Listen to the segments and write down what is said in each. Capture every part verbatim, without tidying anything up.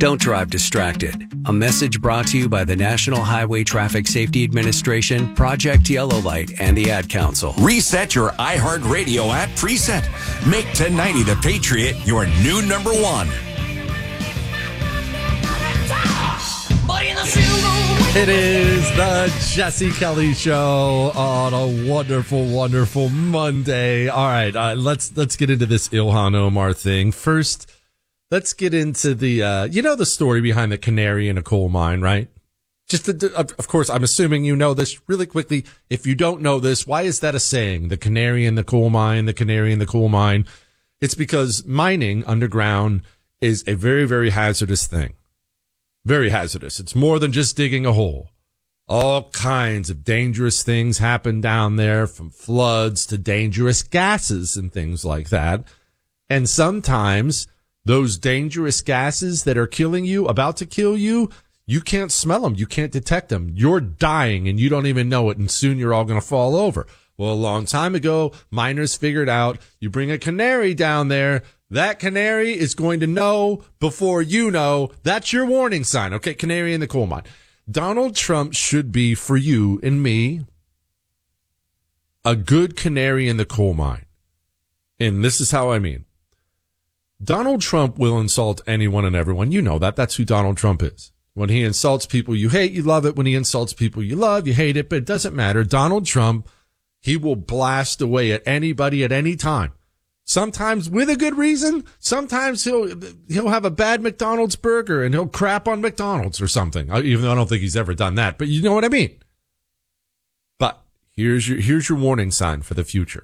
Don't drive distracted. A message brought to you by the National Highway Traffic Safety Administration, Project Yellow Light, and the Ad Council. Reset your iHeartRadio app preset. Make ten ninety The Patriot your new number one. It is the Jesse Kelly Show on a wonderful, wonderful Monday. All right, uh, let's let's get into this Ilhan Omar thing. First, let's get into the, uh, you know, the story behind the canary in a coal mine, right? Just, the, of course, I'm assuming you know this really quickly. If you don't know this, why is that a saying? The canary in the coal mine, the canary in the coal mine. It's because mining underground is a very, very hazardous thing. Very hazardous. It's more than just digging a hole. All kinds of dangerous things happen down there, from floods to dangerous gases and things like that. And sometimes those dangerous gases that are killing you, about to kill you, you can't smell them. You can't detect them. You're dying and you don't even know it. And soon you're all going to fall over. Well, a long time ago, miners figured out you bring a canary down there. That canary is going to know before you know. That's your warning sign. Okay, canary in the coal mine. Donald Trump should be, for you and me, a good canary in the coal mine. And this is how I mean. Donald Trump will insult anyone and everyone. You know that. That's who Donald Trump is. When he insults people you hate, you love it. When he insults people you love, you hate it. But it doesn't matter. Donald Trump, he will blast away at anybody at any time. Sometimes with a good reason. Sometimes he'll he'll have a bad McDonald's burger and he'll crap on McDonald's or something. Even though I don't think he's ever done that, but you know what I mean. But here's your here's your warning sign for the future.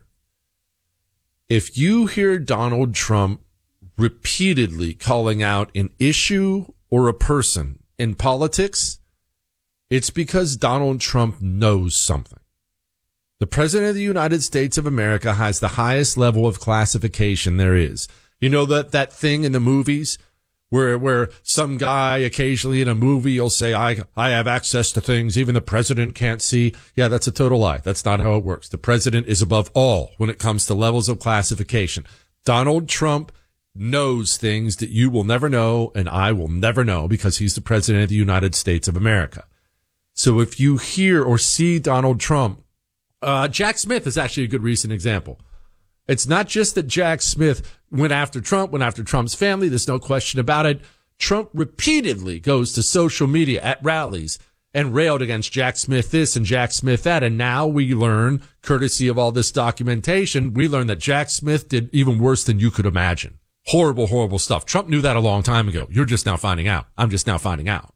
If you hear Donald Trump repeatedly calling out an issue or a person in politics, it's because Donald Trump knows something. The President of the United States of America has the highest level of classification there is. You know that, that thing in the movies where, where some guy occasionally in a movie will say, I, I have access to things even the president can't see. Yeah, that's a total lie. That's not how it works. The president is above all when it comes to levels of classification. Donald Trump knows things that you will never know and I will never know because he's the President of the United States of America. So if you hear or see Donald Trump, Uh, Jack Smith is actually a good recent example. It's not just that Jack Smith went after Trump, went after Trump's family. There's no question about it. Trump repeatedly goes to social media at rallies and railed against Jack Smith this and Jack Smith that. And now we learn, courtesy of all this documentation, we learn that Jack Smith did even worse than you could imagine. Horrible, horrible stuff. Trump knew that a long time ago. You're just now finding out. I'm just now finding out.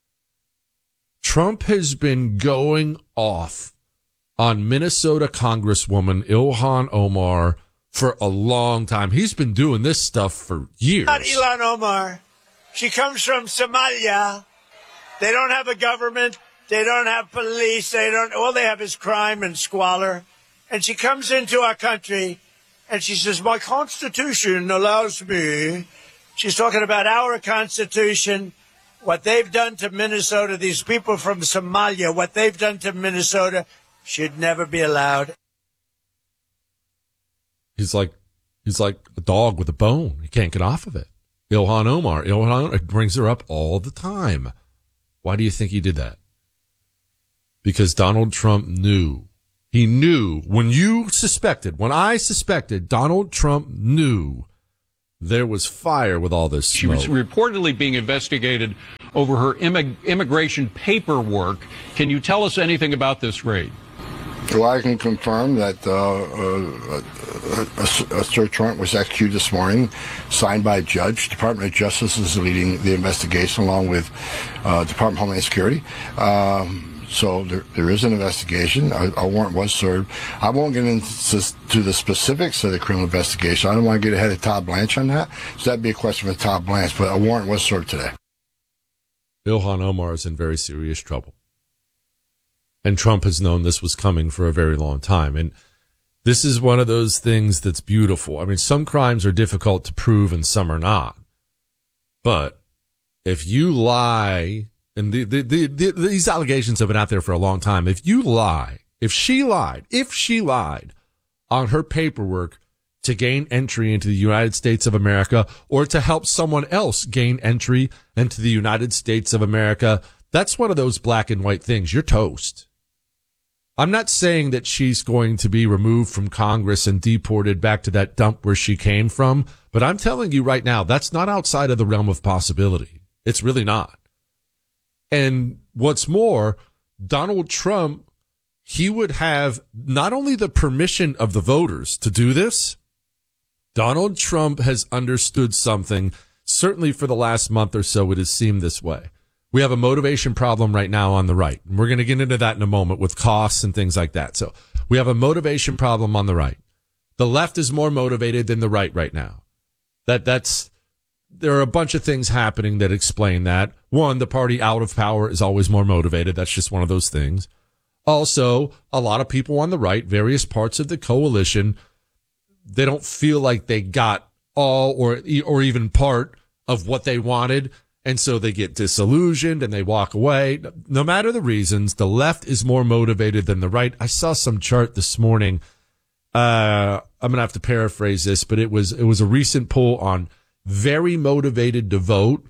Trump has been going off on Minnesota Congresswoman Ilhan Omar for a long time. He's been doing this stuff for years. Not Ilhan Omar. She comes from Somalia. They don't have a government. They don't have police. They don't. All they have is crime and squalor. And she comes into our country and she says, my Constitution allows me. She's talking about our Constitution, what they've done to Minnesota, these people from Somalia, what they've done to Minnesota should never be allowed. He's like, he's like a dog with a bone. He can't get off of it. Ilhan Omar, Ilhan it brings her up all the time. Why do you think he did that? Because Donald Trump knew. He knew when you suspected, when I suspected Donald Trump knew there was fire with all this smoke. She was reportedly being investigated over her immig- immigration paperwork. Can you tell us anything about this raid? Well, I can confirm that uh, uh, a, a search warrant was executed this morning, signed by a judge. Department of Justice is leading the investigation along with uh, Department of Homeland Security. Um, so there, there is an investigation. A, a warrant was served. I won't get into to the specifics of the criminal investigation. I don't want to get ahead of Todd Blanche on that. So that'd be a question for Todd Blanche, but a warrant was served today. Ilhan Omar is in very serious trouble. And Trump has known this was coming for a very long time. And this is one of those things that's beautiful. I mean, some crimes are difficult to prove and some are not. But if you lie, and the, the, the, the, these allegations have been out there for a long time. If you lie, if she lied, if she lied on her paperwork to gain entry into the United States of America or to help someone else gain entry into the United States of America, that's one of those black and white things. You're toast. I'm not saying that she's going to be removed from Congress and deported back to that dump where she came from, but I'm telling you right now, that's not outside of the realm of possibility. It's really not. And what's more, Donald Trump, he would have not only the permission of the voters to do this, Donald Trump has understood something, certainly for the last month or so, it has seemed this way. We have a motivation problem right now on the right. And we're going to get into that in a moment with costs and things like that. So we have a motivation problem on the right. The left is more motivated than the right right now. That that's, there are a bunch of things happening that explain that. One, the party out of power is always more motivated. That's just one of those things. Also, a lot of people on the right, various parts of the coalition, they don't feel like they got all or or even part of what they wanted, and so they get disillusioned and they walk away. No matter the reasons, the left is more motivated than the right. I saw some chart this morning. Uh, I'm gonna have to paraphrase this, but it was it was a recent poll on very motivated to vote,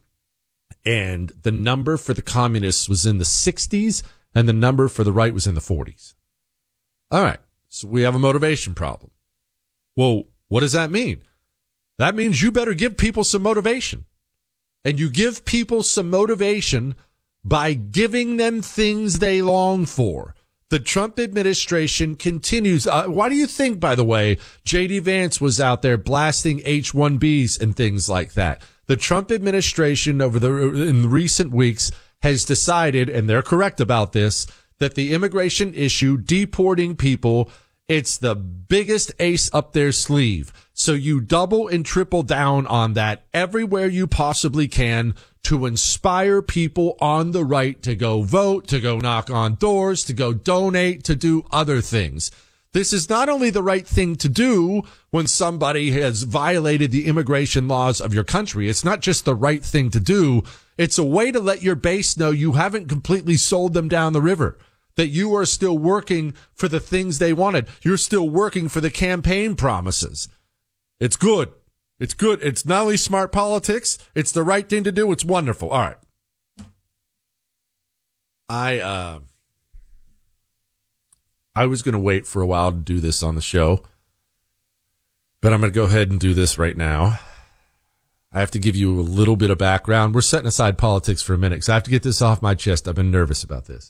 and the number for the communists was in the sixties, and the number for the right was in the forties. All right, so we have a motivation problem. Well, what does that mean? That means you better give people some motivation. And you give people some motivation by giving them things they long for. The Trump administration continues. Uh, why do you think, by the way, J D Vance was out there blasting H one Bs and things like that? The Trump administration over the in recent weeks has decided, and they're correct about this, that the immigration issue, deporting people, it's the biggest ace up their sleeve. So you double and triple down on that everywhere you possibly can to inspire people on the right to go vote, to go knock on doors, to go donate, to do other things. This is not only the right thing to do when somebody has violated the immigration laws of your country. It's not just the right thing to do. It's a way to let your base know you haven't completely sold them down the river, that you are still working for the things they wanted. You're still working for the campaign promises. It's good. It's good. It's not only smart politics, it's the right thing to do. It's wonderful. All right. I, uh, I was going to wait for a while to do this on the show, but I'm going to go ahead and do this right now. I have to give you a little bit of background. We're setting aside politics for a minute because I have to get this off my chest. I've been nervous about this.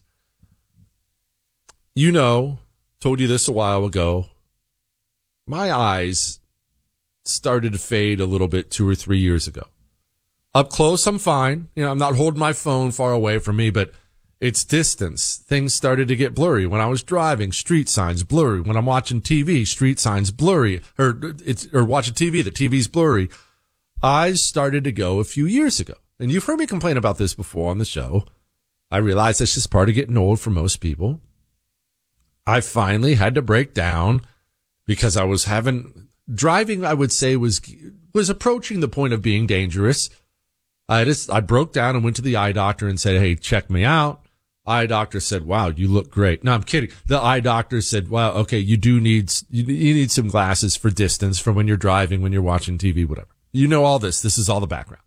You know, told you this a while ago, my eyes started to fade a little bit two or three years ago. Up close, I'm fine. You know, I'm not holding my phone far away from me, but it's distance. Things started to get blurry. When I was driving, street signs blurry. When I'm watching T V, street signs blurry. Or it's or watching T V, the T V's blurry. Eyes started to go a few years ago. And you've heard me complain about this before on the show. I realize that's just part of getting old for most people. I finally had to break down because I was having driving, I would say was, was approaching the point of being dangerous. I just, I broke down and went to the eye doctor and said, hey, check me out. Eye doctor said, wow, you look great. No, I'm kidding. The eye doctor said, wow, okay, you do need, you, you need some glasses for distance from when you're driving, when you're watching T V, whatever. You know all this. This is all the background.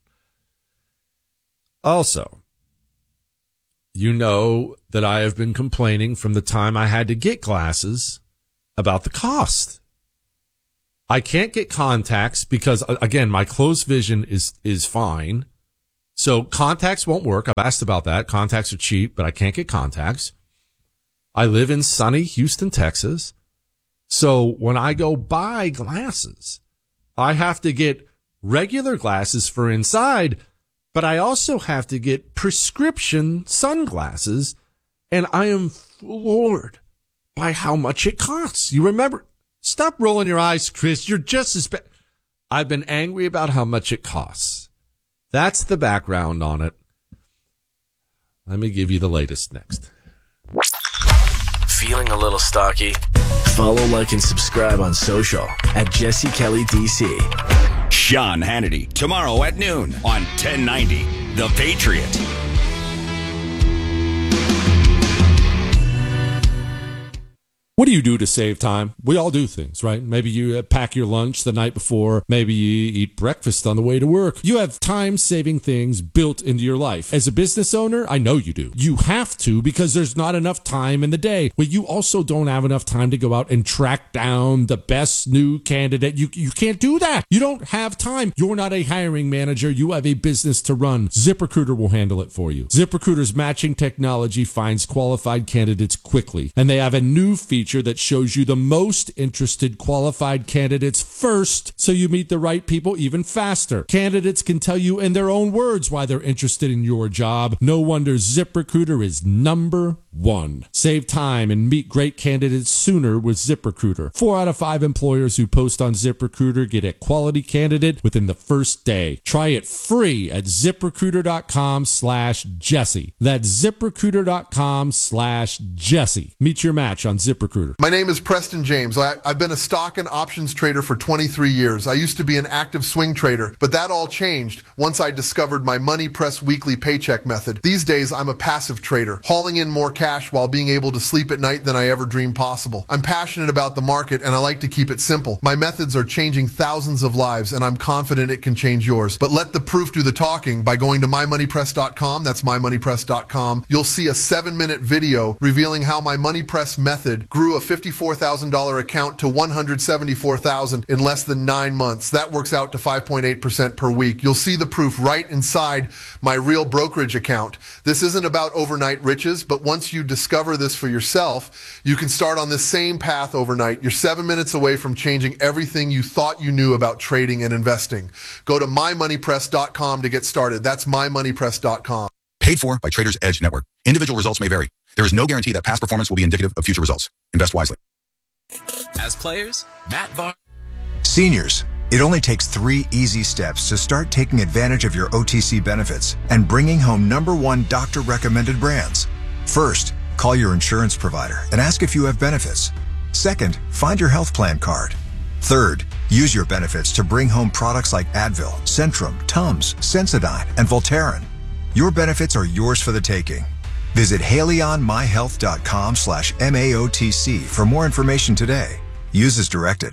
Also, you know that I have been complaining from the time I had to get glasses about the cost. I can't get contacts because, again, my close vision is, is fine. So contacts won't work. I've asked about that. Contacts are cheap, but I can't get contacts. I live in sunny Houston, Texas. So when I go buy glasses, I have to get regular glasses for inside, but I also have to get prescription sunglasses, and I am floored by how much it costs. You remember, stop rolling your eyes, Chris. You're just as bad. I've been angry about how much it costs. That's the background on it. Let me give you the latest next. Feeling a little stocky? Follow, like, and subscribe on social at Jesse Kelly D C. Sean Hannity, tomorrow at noon on ten ninety The Patriot. What do you do to save time? We all do things, right? Maybe you pack your lunch the night before. Maybe you eat breakfast on the way to work. You have time-saving things built into your life. As a business owner, I know you do. You have to because there's not enough time in the day. Well, you also don't have enough time to go out and track down the best new candidate. You, you can't do that. You don't have time. You're not a hiring manager. You have a business to run. ZipRecruiter will handle it for you. ZipRecruiter's matching technology finds qualified candidates quickly, and they have a new feature that shows you the most interested qualified candidates first, so you meet the right people even faster. Candidates can tell you in their own words why they're interested in your job. No wonder ZipRecruiter is number one. Save time and meet great candidates sooner with ZipRecruiter. Four out of five employers who post on ZipRecruiter get a quality candidate within the first day. Try it free at ZipRecruiter.com slash Jesse. That's ZipRecruiter.com slash Jesse. Meet your match on ZipRecruiter. My name is Preston James. I, I've been a stock and options trader for twenty-three years. I used to be an active swing trader, but that all changed once I discovered my Money Press weekly paycheck method. These days, I'm a passive trader, hauling in more cash while being able to sleep at night than I ever dreamed possible. I'm passionate about the market and I like to keep it simple. My methods are changing thousands of lives and I'm confident it can change yours. But let the proof do the talking by going to my money press dot com. That's my money press dot com. You'll see a seven minute video revealing how my Money Press method grew a fifty-four thousand dollars account to one hundred seventy-four thousand dollars in less than nine months. That works out to five point eight percent per week. You'll see the proof right inside my real brokerage account. This isn't about overnight riches, but once you discover this for yourself, you can start on this same path overnight. You're seven minutes away from changing everything you thought you knew about trading and investing. Go to my money press dot com to get started. That's my money press dot com. Paid for by Traders Edge Network. Individual results may vary. There is no guarantee that past performance will be indicative of future results. Invest wisely. As players, Matt Var. Seniors, it only takes three easy steps to start taking advantage of your O T C benefits and bringing home number one doctor-recommended brands. First, call your insurance provider and ask if you have benefits. Second, find your health plan card. Third, use your benefits to bring home products like Advil, Centrum, Tums, Sensodyne, and Voltaren. Your benefits are yours for the taking. Visit haleyonmyhealth.com slash MAOTC for more information today. Use as directed.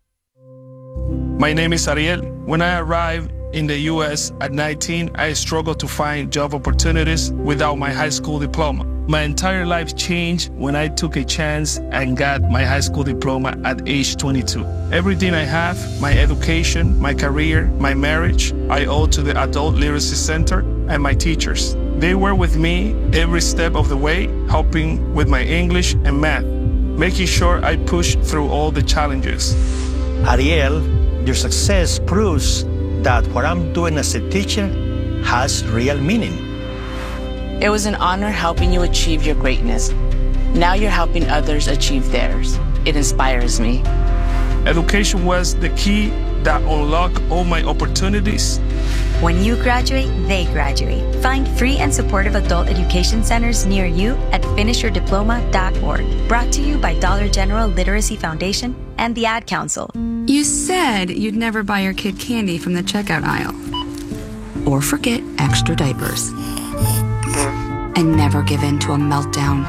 My name is Ariel. When I arrived in the U S at nineteen, I struggled to find job opportunities without my high school diploma. My entire life changed when I took a chance and got my high school diploma at age twenty-two. Everything I have, my education, my career, my marriage, I owe to the Adult Literacy Center and my teachers. They were with me every step of the way, helping with my English and math, making sure I pushed through all the challenges. Ariel, your success proves that what I'm doing as a teacher has real meaning. It was an honor helping you achieve your greatness. Now you're helping others achieve theirs. It inspires me. Education was the key that unlocked all my opportunities. When you graduate, they graduate. Find free and supportive adult education centers near you at finish your diploma dot org. Brought to you by Dollar General Literacy Foundation and the Ad Council. You said you'd never buy your kid candy from the checkout aisle. Or forget extra diapers. And never give in to a meltdown.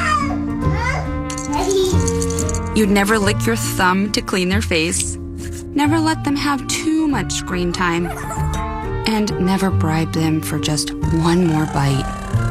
You'd never lick your thumb to clean their face. Never let them have too much screen time. And never bribe them for just one more bite.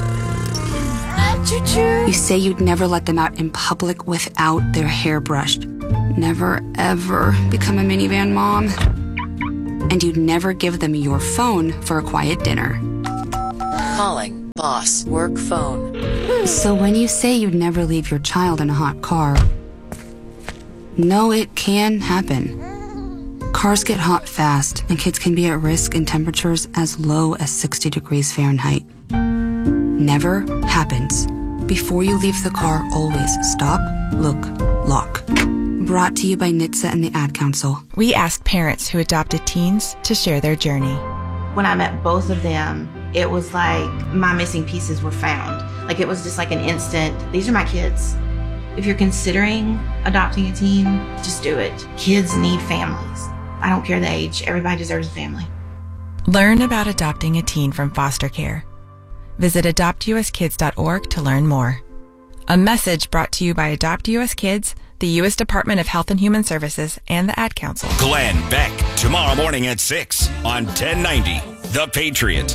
You say you'd never let them out in public without their hair brushed. Never, ever become a minivan mom. And you'd never give them your phone for a quiet dinner. Calling boss work phone. So when you say you'd never leave your child in a hot car, no, it can happen. Cars get hot fast, and kids can be at risk in temperatures as low as sixty degrees Fahrenheit. Never happens. Before you leave the car, always stop, look, lock. Brought to you by N H T S A and the Ad Council. We asked parents who adopted teens to share their journey. When I met both of them, it was like my missing pieces were found. Like it was just like an instant, these are my kids. If you're considering adopting a teen, just do it. Kids need families. I don't care the age. Everybody deserves a family. Learn about adopting a teen from foster care. Visit adopt u s kids dot org to learn more. A message brought to you by Adopt U S Kids, the U S Department of Health and Human Services, and the Ad Council. Glenn Beck, tomorrow morning at six on ten ninety, The Patriot.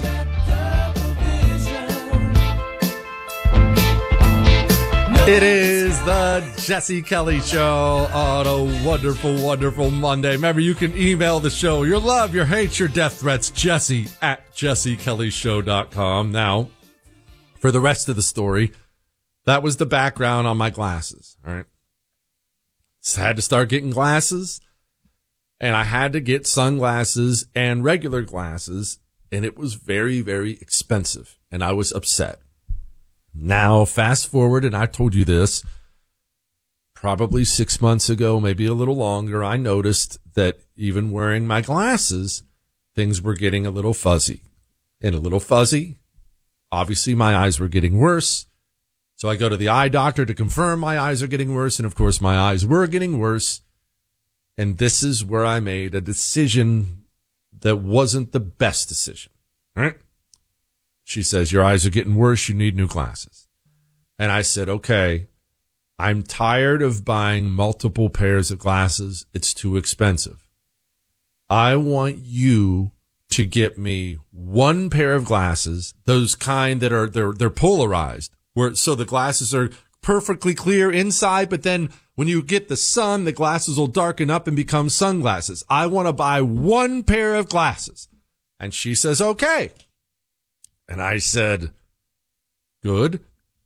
It is the Jesse Kelly Show on a wonderful, wonderful Monday. Remember, you can email the show your love, your hate, your death threats, Jesse at jesse kelly show dot com. Now, for the rest of the story, that was the background on my glasses, all right? So I had to start getting glasses, and I had to get sunglasses and regular glasses, and it was very, very expensive, and I was upset. Now, fast forward, and I told you this, probably six months ago, maybe a little longer, I noticed that even wearing my glasses, things were getting a little fuzzy. And a little fuzzy, obviously my eyes were getting worse. So I go to the eye doctor to confirm my eyes are getting worse, and of course my eyes were getting worse. And this is where I made a decision that wasn't the best decision, right? She says, your eyes are getting worse. You need new glasses. And I said, okay, I'm tired of buying multiple pairs of glasses. It's too expensive. I want you to get me one pair of glasses, those kind that are, they're, they're polarized, where, so the glasses are perfectly clear inside, but then when you get the sun, the glasses will darken up and become sunglasses. I want to buy one pair of glasses. And she says, okay. And I said, good.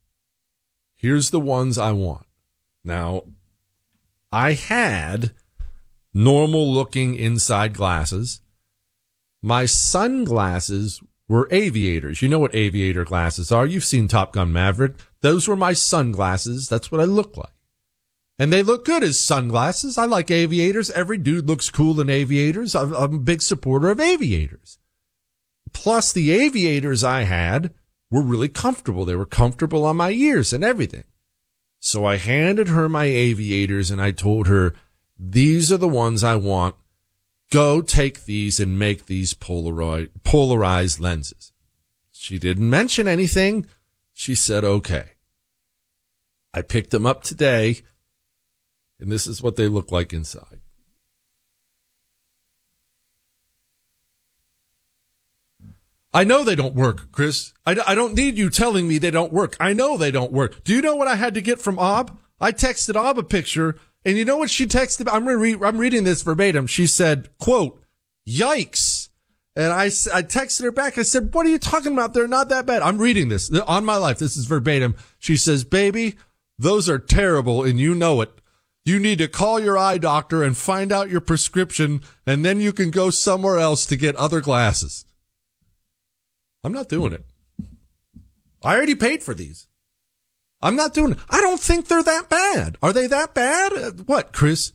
Here's the ones I want. Now, I had normal looking inside glasses. My sunglasses were aviators. You know what aviator glasses are. You've seen Top Gun Maverick. Those were my sunglasses. That's what I look like. And they look good as sunglasses. I like aviators. Every dude looks cool in aviators. I'm, I'm a big supporter of aviators. Plus, the aviators I had were really comfortable. They were comfortable on my ears and everything. So I handed her my aviators and I told her, these are the ones I want. Go take these and make these Polaroid, polarized lenses. She didn't mention anything. She said, okay. I picked them up today, and this is what they look like inside. I know they don't work, Chris. I, I don't need you telling me they don't work. I know they don't work. Do you know what I had to get from Ob? I texted Ob a picture, and you know what she texted? I'm re- I'm reading this verbatim. She said, quote, yikes. And I, I texted her back. I said, what are you talking about? They're not that bad. I'm reading this on my life. This is verbatim. She says, baby, those are terrible, and you know it. You need to call your eye doctor and find out your prescription, and then you can go somewhere else to get other glasses. I'm not doing it. I already paid for these. I'm not doing it. I don't think they're that bad. Are they that bad? Uh, what, Chris?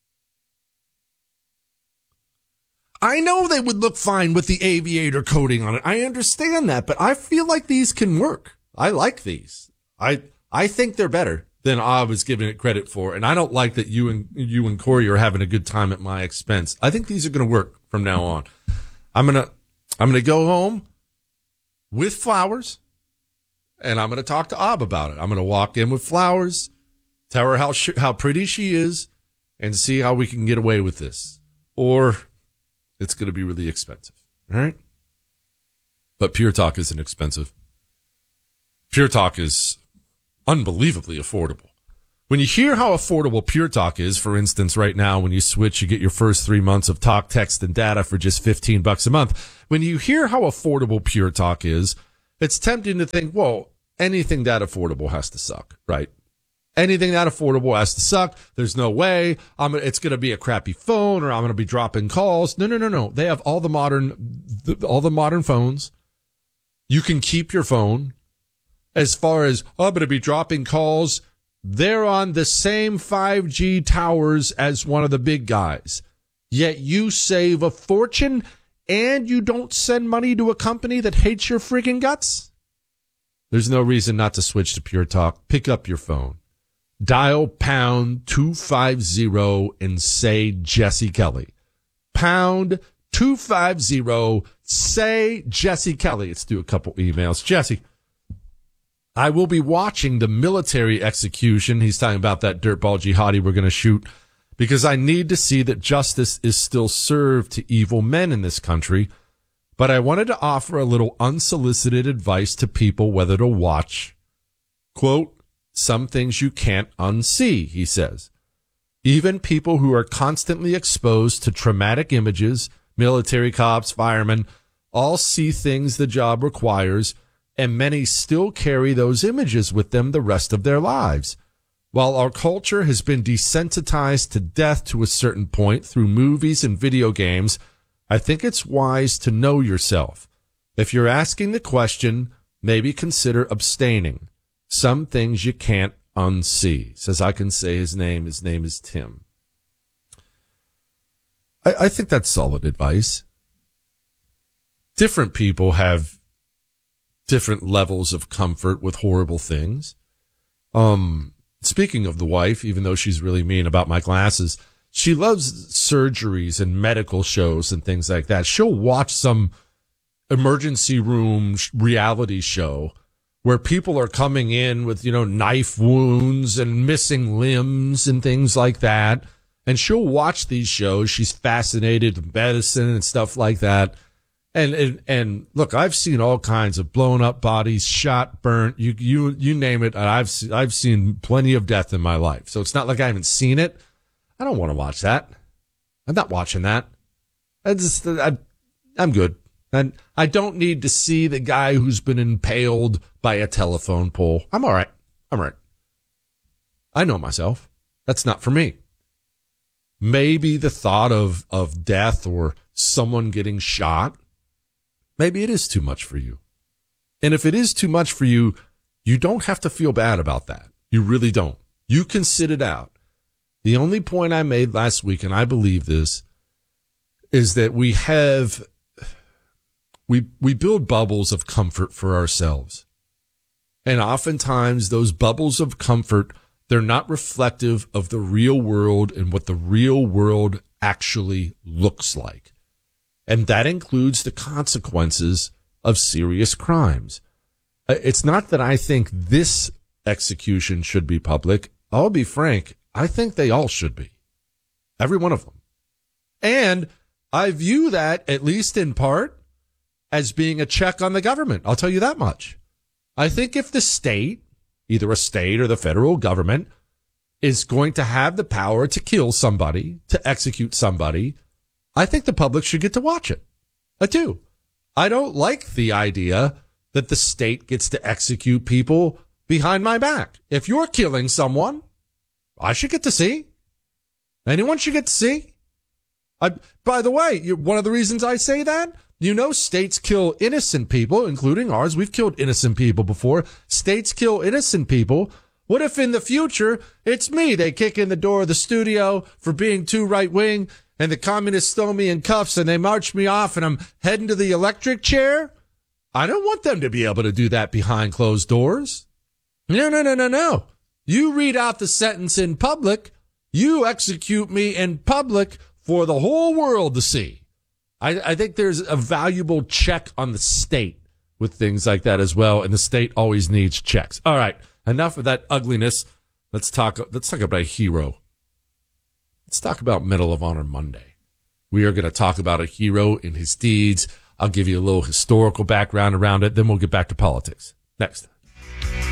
I know they would look fine with the aviator coating on it. I understand that, but I feel like these can work. I like these. I I think they're better than I was giving it credit for, and I don't like that you and you and Corey are having a good time at my expense. I think these are going to work from now on. I'm gonna I'm gonna go home with flowers, and I'm going to talk to Ob about it. I'm going to walk in with flowers, tell her how sh- how pretty she is, and see how we can get away with this. Or it's going to be really expensive, all right? But Pure Talk isn't expensive. Pure Talk is unbelievably affordable. When you hear how affordable Pure Talk is, for instance, right now, when you switch, you get your first three months of talk, text, and data for just fifteen bucks a month. When you hear how affordable Pure Talk is, it's tempting to think, well, anything that affordable has to suck, right? Anything that affordable has to suck. There's no way I'm, it's going to be a crappy phone, or I'm going to be dropping calls. No, no, no, no. They have all the modern, all the modern phones. You can keep your phone. As far as, oh, I'm going to be dropping calls, they're on the same five G towers as one of the big guys. Yet you save a fortune and you don't send money to a company that hates your freaking guts? There's no reason not to switch to Pure Talk. Pick up your phone. Dial pound two fifty and say Jesse Kelly. Pound two fifty, say Jesse Kelly. Let's do a couple emails. Jesse, I will be watching the military execution. He's talking about that dirtball jihadi we're going to shoot, because I need to see that justice is still served to evil men in this country. But I wanted to offer a little unsolicited advice to people whether to watch, quote, some things you can't unsee, he says. Even people who are constantly exposed to traumatic images, military cops, firemen, all see things the job requires, and many still carry those images with them the rest of their lives. While our culture has been desensitized to death to a certain point through movies and video games, I think it's wise to know yourself. If you're asking the question, maybe consider abstaining. Some things you can't unsee. Says I can say his name. His name is Tim. I, I think that's solid advice. Different people have different levels of comfort with horrible things. Um, speaking of the wife, even though she's really mean about my glasses, she loves surgeries and medical shows and things like that. She'll watch some emergency room reality show where people are coming in with, you know, knife wounds and missing limbs and things like that. And she'll watch these shows. She's fascinated with medicine and stuff like that. And, and, and look, I've seen all kinds of blown up bodies, shot, burnt, you, you, you name it. And I've, I've seen plenty of death in my life. So it's not like I haven't seen it. I don't want to watch that. I'm not watching that. I just, I, I'm good. And I don't need to see the guy who's been impaled by a telephone pole. I'm all right. I'm all right. I know myself. That's not for me. Maybe the thought of, of death or someone getting shot, maybe it is too much for you. And if it is too much for you, you don't have to feel bad about that. You really don't. You can sit it out. The only point I made last week, and I believe this, is that we have, we, we build bubbles of comfort for ourselves. And oftentimes those bubbles of comfort, they're not reflective of the real world and what the real world actually looks like. And that includes the consequences of serious crimes. It's not that I think this execution should be public. I'll be frank. I think they all should be. Every one of them. And I view that, at least in part, as being a check on the government. I'll tell you that much. I think if the state, either a state or the federal government, is going to have the power to kill somebody, to execute somebody, I think the public should get to watch it. I do. I don't like the idea that the state gets to execute people behind my back. If you're killing someone, I should get to see. Anyone should get to see. I, by the way, you, one of the reasons I say that, you know, states kill innocent people, including ours. We've killed innocent people before. States kill innocent people. What if in the future it's me? They kick in the door of the studio for being too right wing, and the communists throw me in cuffs and they march me off, and I'm heading to the electric chair? I don't want them to be able to do that behind closed doors. No, no, no, no, no. You read out the sentence in public. You execute me in public for the whole world to see. I, I think there's a valuable check on the state with things like that as well. And the state always needs checks. All right. Enough of that ugliness. Let's talk, let's talk about a hero. Let's talk about Medal of Honor Monday. We are going to talk about a hero and his deeds. I'll give you a little historical background around it. Then we'll get back to politics. Next.